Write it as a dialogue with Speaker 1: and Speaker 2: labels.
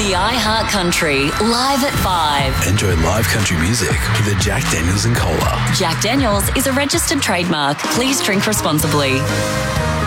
Speaker 1: The iHeart Country, live at 5.
Speaker 2: Enjoy live country music with a Jack Daniels and Cola.
Speaker 1: Jack Daniels is a registered trademark. Please drink responsibly.